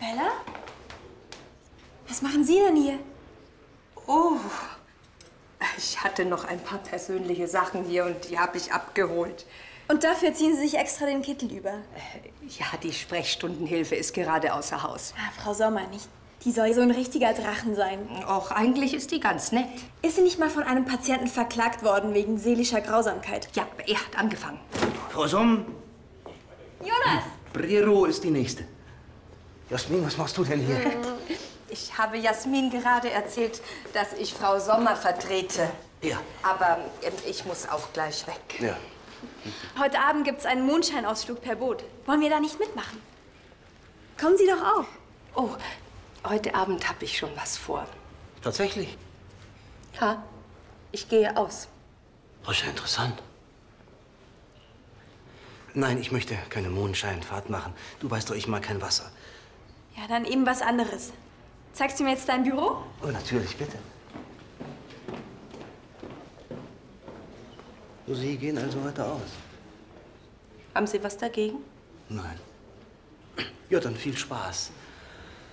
Bella? Was machen Sie denn hier? Oh, ich hatte noch ein paar persönliche Sachen hier und die habe ich abgeholt. Und dafür ziehen Sie sich extra den Kittel über? Ja, die Sprechstundenhilfe ist gerade außer Haus. Ah, Frau Sommer nicht. Die soll so ein richtiger Drachen sein. Auch eigentlich ist die ganz nett. Ist sie nicht mal von einem Patienten verklagt worden wegen seelischer Grausamkeit? Ja, er hat angefangen. Frau Somm, Jonas! Brero ist die Nächste. Jasmin, was machst du denn hier? Ich habe Jasmin gerade erzählt, dass ich Frau Sommer vertrete. Ja. Aber ich muss auch gleich weg. Ja. Heute Abend gibt's einen Mondscheinausflug per Boot. Wollen wir da nicht mitmachen? Kommen Sie doch auch. Oh, heute Abend habe ich schon was vor. Tatsächlich? Ja, ich gehe aus. Das ist ja interessant. Nein, ich möchte keine Mondscheinfahrt machen. Du weißt doch, ich mag kein Wasser. Ja, dann eben was anderes. Zeigst du mir jetzt dein Büro? Oh, natürlich, bitte. So, Sie gehen also heute aus? Haben Sie was dagegen? Nein. Ja, dann viel Spaß.